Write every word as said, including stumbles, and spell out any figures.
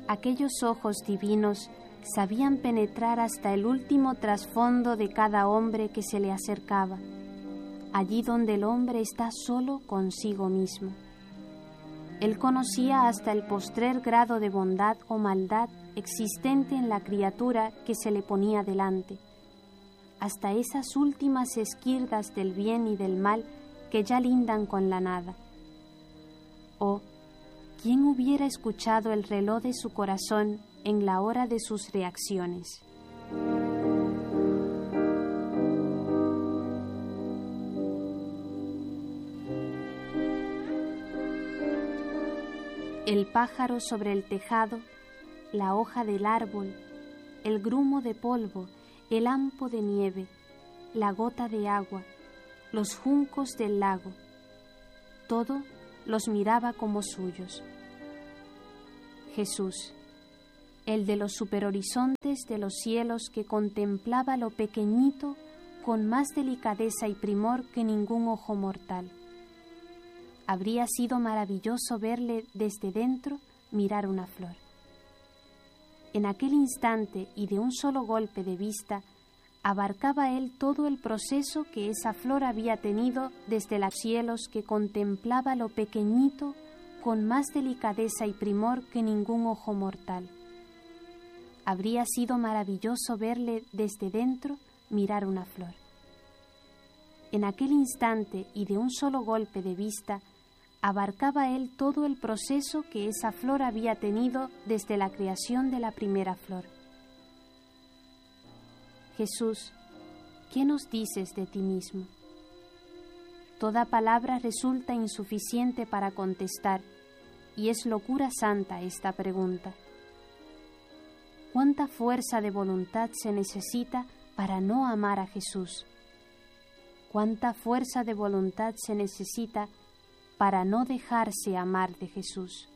Aquellos ojos divinos sabían penetrar hasta el último trasfondo de cada hombre que se le acercaba, allí donde el hombre está solo consigo mismo. Él conocía hasta el postrer grado de bondad o maldad existente en la criatura que se le ponía delante, hasta esas últimas esquirdas del bien y del mal que ya lindan con la nada. Oh, ¿quién hubiera escuchado el reloj de su corazón en la hora de sus reacciones? El pájaro sobre el tejado, la hoja del árbol, el grumo de polvo, el hampo de nieve, la gota de agua, los juncos del lago, todo los miraba como suyos. Jesús, el de los superhorizontes de los cielos, que contemplaba lo pequeñito con más delicadeza y primor que ningún ojo mortal. Habría sido maravilloso verle desde dentro mirar una flor. En aquel instante y de un solo golpe de vista, abarcaba él todo el proceso que esa flor había tenido desde los cielos, que contemplaba lo pequeñito con más delicadeza y primor que ningún ojo mortal. Habría sido maravilloso verle desde dentro mirar una flor. En aquel instante y de un solo golpe de vista, abarcaba él todo el proceso que esa flor había tenido desde la creación de la primera flor. Jesús, ¿qué nos dices de ti mismo? Toda palabra resulta insuficiente para contestar, y es locura santa esta pregunta. ¿Cuánta fuerza de voluntad se necesita para no amar a Jesús? ¿Cuánta fuerza de voluntad se necesita para no dejarse amar de Jesús?